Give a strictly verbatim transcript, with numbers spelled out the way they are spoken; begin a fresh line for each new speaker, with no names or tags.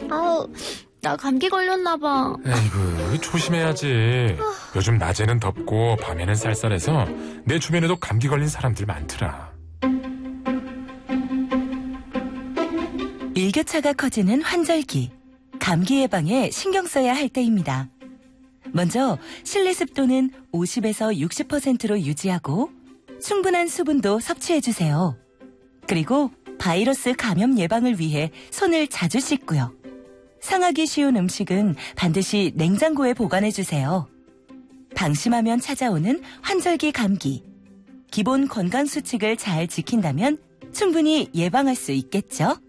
아우, 나 감기 걸렸나 봐.
에이구, 조심해야지. 요즘 낮에는 덥고 밤에는 쌀쌀해서 내 주변에도 감기 걸린 사람들 많더라.
일교차가 커지는 환절기. 감기 예방에 신경 써야 할 때입니다. 먼저 실내 습도는 오십에서 육십 퍼센트로 유지하고 충분한 수분도 섭취해주세요. 그리고 바이러스 감염 예방을 위해 손을 자주 씻고요. 상하기 쉬운 음식은 반드시 냉장고에 보관해주세요. 방심하면 찾아오는 환절기 감기. 기본 건강 수칙을 잘 지킨다면 충분히 예방할 수 있겠죠?